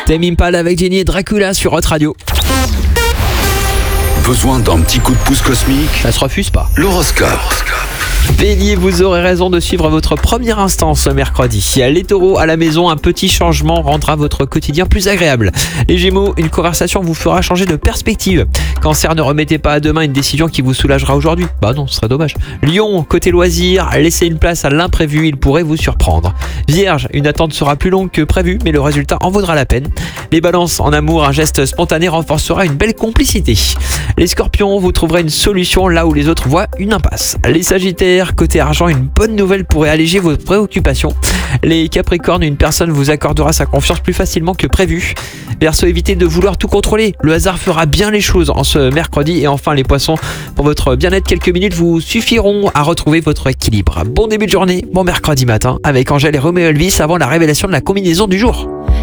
Tame Impala avec Jenny et Dracula sur Hot Radio. Besoin d'un petit coup de pouce cosmique? Ça se refuse pas. L'horoscope. Bélier, vous aurez raison de suivre votre première instance ce mercredi. Les taureaux, à la maison, un petit changement rendra votre quotidien plus agréable. Les gémeaux, une conversation vous fera changer de perspective. Cancer, ne remettez pas à demain une décision qui vous soulagera aujourd'hui. Bah non, ce serait dommage. Lion, côté loisirs, laissez une place à l'imprévu, il pourrait vous surprendre. Vierge, une attente sera plus longue que prévu, mais le résultat en vaudra la peine. Les balances, en amour, un geste spontané renforcera une belle complicité. Les scorpions, vous trouverez une solution là où les autres voient une impasse. Les sagittaires, côté argent, une bonne nouvelle pourrait alléger vos préoccupations. Les capricornes, une personne vous accordera sa confiance plus facilement que prévu. Verseau, évitez de vouloir tout contrôler. Le hasard fera bien les choses en ce mercredi. Et enfin les poissons, pour votre bien-être, quelques minutes vous suffiront à retrouver votre équilibre. Bon début de journée, bon mercredi matin avec Angèle et Roméo Elvis avant la révélation de la combinaison du jour.